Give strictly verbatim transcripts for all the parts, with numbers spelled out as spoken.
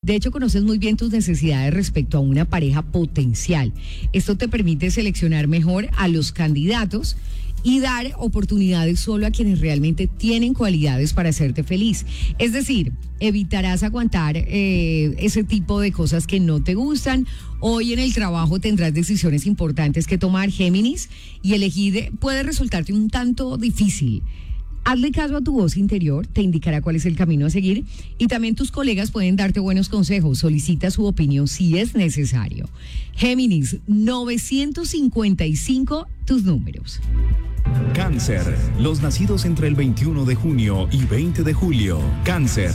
De hecho, conoces muy bien tus necesidades respecto a una pareja potencial. Esto te permite seleccionar mejor a los candidatos y dar oportunidades solo a quienes realmente tienen cualidades para hacerte feliz. Es decir, evitarás aguantar eh, ese tipo de cosas que no te gustan. Hoy en el trabajo tendrás decisiones importantes que tomar, Géminis, y elegir puede resultarte un tanto difícil. Hazle caso a tu voz interior, te indicará cuál es el camino a seguir, y también tus colegas pueden darte buenos consejos. Solicita su opinión si es necesario. Géminis, novecientos cincuenta y cinco, tus números. Cáncer, los nacidos entre el veintiuno de junio y veinte de julio. Cáncer.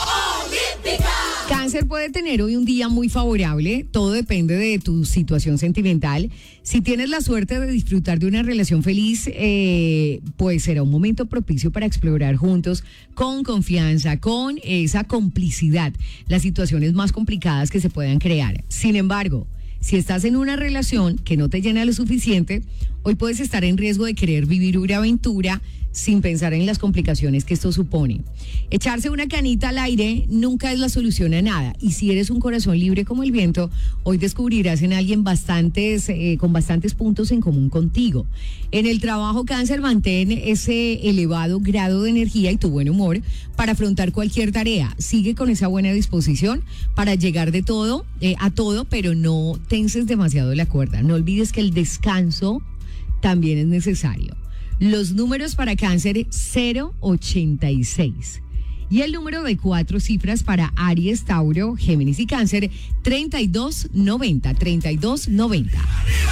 Cáncer puede tener hoy un día muy favorable, todo depende de tu situación sentimental. Si tienes la suerte de disfrutar de una relación feliz, eh, pues será un momento propicio para explorar juntos, con confianza, con esa complicidad, las situaciones más complicadas que se puedan crear. Sin embargo, si estás en una relación que no te llena lo suficiente, hoy puedes estar en riesgo de querer vivir una aventura sin pensar en las complicaciones que esto supone. Echarse una canita al aire nunca es la solución a nada. Y si eres un corazón libre como el viento, hoy descubrirás en alguien bastantes, eh, con bastantes puntos en común contigo. En el trabajo, Cáncer, mantén ese elevado grado de energía y tu buen humor para afrontar cualquier tarea. Sigue con esa buena disposición para llegar de todo, eh, a todo, pero no tenses demasiado la cuerda. No olvides que el descanso también es necesario. Los números para Cáncer, cero ochenta y seis. Y el número de cuatro cifras para Aries, Tauro, Géminis y Cáncer, treinta y dos noventa, treinta y dos noventa.